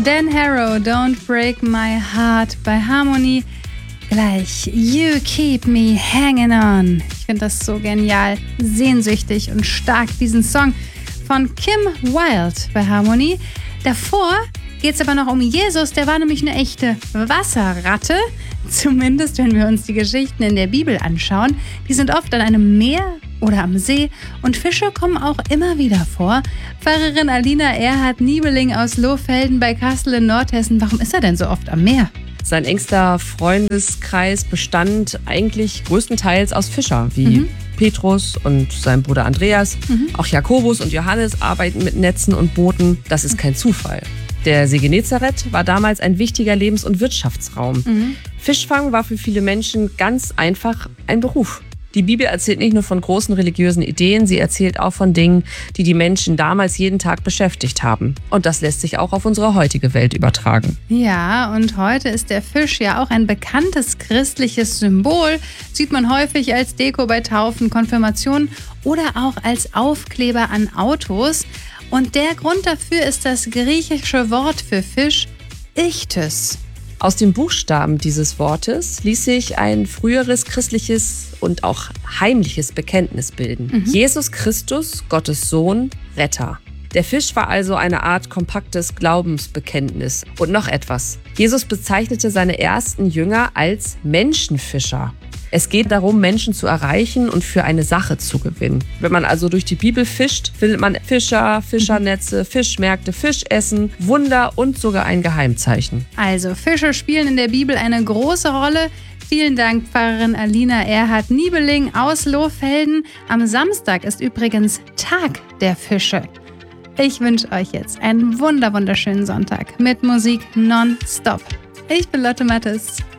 Dan Harrow, Don't Break My Heart bei Harmony. Gleich You Keep Me Hanging On. Ich finde das so genial, sehnsüchtig und stark, diesen Song von Kim Wilde bei Harmony. Davor geht es aber noch um Jesus, der war nämlich eine echte Wasserratte. Zumindest, wenn wir uns die Geschichten in der Bibel anschauen. Die sind oft an einem Meer oder am See und Fische kommen auch immer wieder vor. Pfarrerin Alina Erhard-Niebeling aus Lohfelden bei Kassel in Nordhessen. Warum ist er denn so oft am Meer? Sein engster Freundeskreis bestand eigentlich größtenteils aus Fischern, wie Petrus und sein Bruder Andreas. Auch Jakobus und Johannes arbeiten mit Netzen und Booten. Das ist kein Zufall. Der See Genezareth war damals ein wichtiger Lebens- und Wirtschaftsraum. Fischfang war für viele Menschen ganz einfach ein Beruf. Die Bibel erzählt nicht nur von großen religiösen Ideen, sie erzählt auch von Dingen, die die Menschen damals jeden Tag beschäftigt haben. Und das lässt sich auch auf unsere heutige Welt übertragen. Ja, und heute ist der Fisch ja auch ein bekanntes christliches Symbol. Sieht man häufig als Deko bei Taufen, Konfirmationen oder auch als Aufkleber an Autos. Und der Grund dafür ist das griechische Wort für Fisch, Ichthys. Aus den Buchstaben dieses Wortes ließ sich ein früheres christliches und auch heimliches Bekenntnis bilden. Jesus Christus, Gottes Sohn, Retter. Der Fisch war also eine Art kompaktes Glaubensbekenntnis. Und noch etwas. Jesus bezeichnete seine ersten Jünger als Menschenfischer. Es geht darum, Menschen zu erreichen und für eine Sache zu gewinnen. Wenn man also durch die Bibel fischt, findet man Fischer, Fischernetze, Fischmärkte, Fischessen, Wunder und sogar ein Geheimzeichen. Also Fische spielen in der Bibel eine große Rolle. Vielen Dank, Pfarrerin Alina Erhard-Niebeling aus Lohfelden. Am Samstag ist übrigens Tag der Fische. Ich wünsche euch jetzt einen wunderschönen Sonntag mit Musik nonstop. Ich bin Lotte Mattes.